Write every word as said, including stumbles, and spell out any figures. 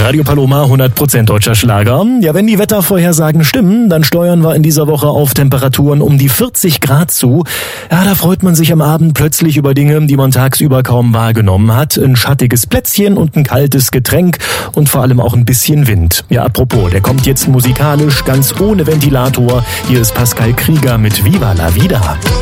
Radio Paloma, hundert Prozent deutscher Schlager. Ja, wenn die Wettervorhersagen stimmen, dann steuern wir in dieser Woche auf Temperaturen um die vierzig Grad zu. Ja, da freut man sich am Abend plötzlich über Dinge, die man tagsüber kaum wahrgenommen hat. Ein schattiges Plätzchen und ein kaltes Getränk und vor allem auch ein bisschen Wind. Ja, apropos, der kommt jetzt musikalisch ganz ohne Ventilator. Hier ist Pascal Krieger mit Viva la Vida.